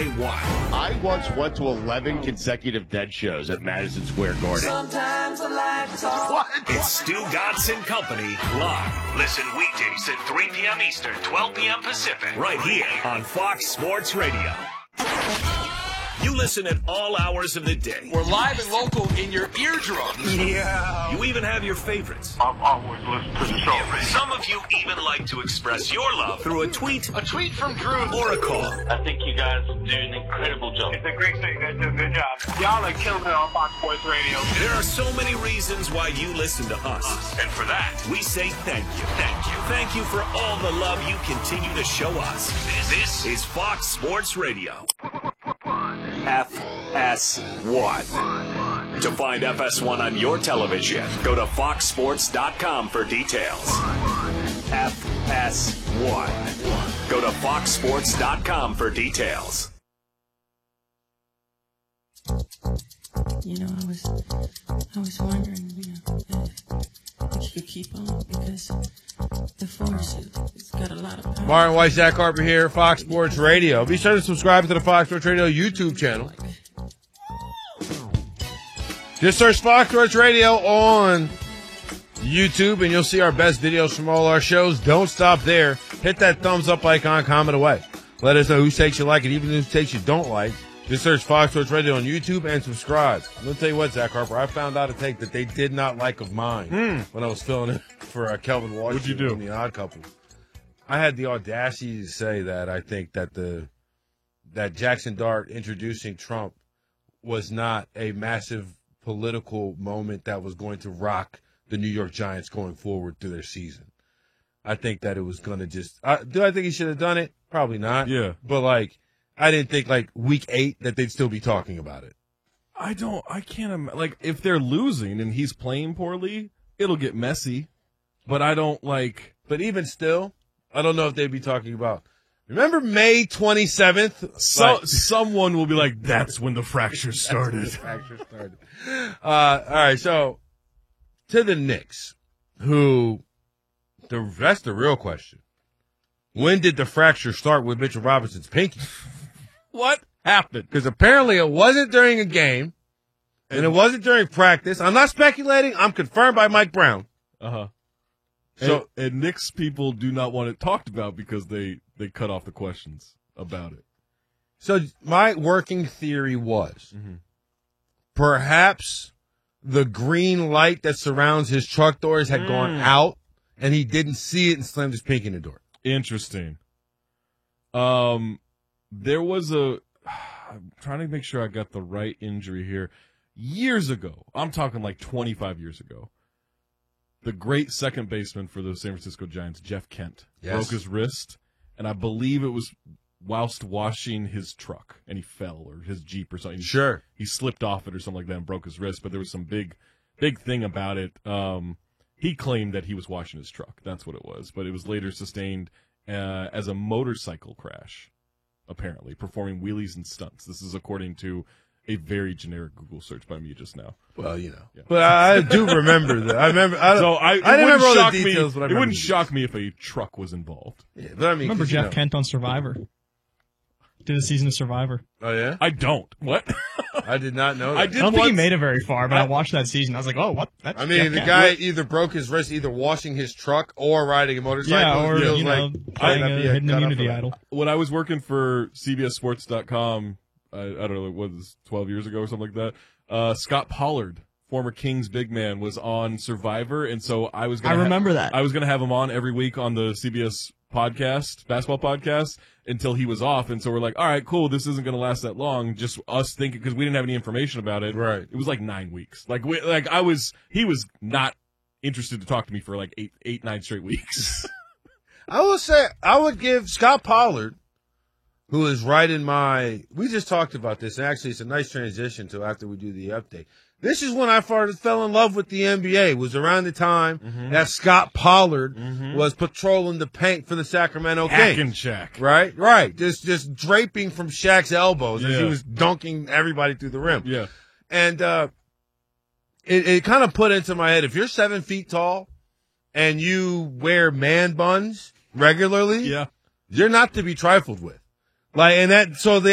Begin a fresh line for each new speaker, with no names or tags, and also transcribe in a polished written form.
say why.
I once went to 11 consecutive Dead shows at Madison Square Garden.
Sometimes I like to talk.
What? It's Stu Godson Company live. Listen weekdays at 3 p.m. Eastern, 12 p.m. Pacific, right here on Fox Sports Radio. You listen at all hours of the day.
We're live and local in your eardrums.
Yeah. You even have your favorites.
I've always listened to the show.
Some of you even like to express your love through a tweet
from Drew.
or a call.
I think you guys do an incredible job.
It's a great thing. You guys do a good job. Y'all are killing it on Fox Sports Radio.
There are so many reasons why you listen to us. And for that, we say thank you. Thank you. Thank you for all the love you continue to show us. This is Fox Sports Radio. FS1. To find FS1 on your television, go to foxsports.com for details. FS1. Go to foxsports.com for details.
You know, I was wondering, if you could keep on, because the force has got a lot of power.
Martin White, Zach Harper here, Fox Sports Radio. Be sure to subscribe to the Fox Sports Radio YouTube channel. Just search Fox Sports Radio on YouTube, and you'll see our best videos from all our shows. Don't stop there. Hit that thumbs up icon, comment away. Let us know whose takes you like, and even whose takes you don't like. Just search Fox Sports Radio on YouTube and subscribe. I'm going to tell you what, Zach Harper, I found out a take that they did not like of mine when I was filling in for Kelvin Washington.
What'd you do?
In The Odd Couple. I had the audacity to say that I think that that Jackson Dart introducing Trump was not a massive political moment that was going to rock the New York Giants going forward through their season. I think that it was going to just do I think he should have done it? Probably not.
Yeah.
But, I didn't think, week 8 that they'd still be talking about it.
I can't if they're losing and he's playing poorly, it'll get messy. But I don't
But even still, I don't know if they'd be talking about, remember May 27th?
Someone will be like, that's when the fracture started.
All right, so to the Knicks, that's the real question. When did the fracture start with Mitchell Robinson's pinky?
What happened?
Because apparently it wasn't during a game, and it wasn't during practice. I'm not speculating. I'm confirmed by Mike Brown.
Uh-huh. So, and Knicks people do not want it talked about because they cut off the questions about it.
So my working theory was perhaps the green light that surrounds his truck doors had gone out, and he didn't see it and slammed his pinky in the door.
Interesting. There was I'm trying to make sure I got the right injury here. Years ago, I'm talking 25 years ago, the great second baseman for the San Francisco Giants, Jeff Kent, broke his wrist, and I believe it was whilst washing his truck, and he fell, or his Jeep or something.
Sure.
He slipped off it or something like that and broke his wrist, but there was some big thing about it. He claimed that he was washing his truck. That's what it was, but it was later sustained as a motorcycle crash, apparently, performing wheelies and stunts. This is according to a very generic Google search by me just now.
Well, Yeah. But I do remember that. I remember all the details.
It wouldn't shock me if a truck was involved.
Yeah, but I
remember Jeff Kent on Survivor. Did a season of Survivor.
Oh, yeah?
I don't. What?
I did not know that.
I don't think he made it very far, but I watched that season. I was like, oh, what? That's
the guy either broke his wrist either washing his truck or riding a motorcycle.
Yeah, or, playing a hidden immunity idol.
When I was working for CBSSports.com, I don't know, what was 12 years ago or something like that, Scott Pollard, former Kings big man, was on Survivor, and so I was going to
remember that.
I was going to have him on every week on the CBS basketball podcast, until he was off, and so we're like, all right, cool, this isn't going to last that long, just us thinking, because we didn't have any information about it.
Right.
It was 9 weeks. He was not interested to talk to me for 9 straight weeks.
I will say, I would give Scott Pollard, who is right in we just talked about this, and actually it's a nice transition to after we do the update. This is when I fell in love with the NBA. It was around the time that Scott Pollard was patrolling the paint for the Sacramento Kings.
Hacking Shaq.
Right. Just draping from Shaq's elbows as he was dunking everybody through the rim.
Yeah.
And it kind of put into my head, if you're 7 feet tall and you wear man buns regularly, you're not to be trifled with. So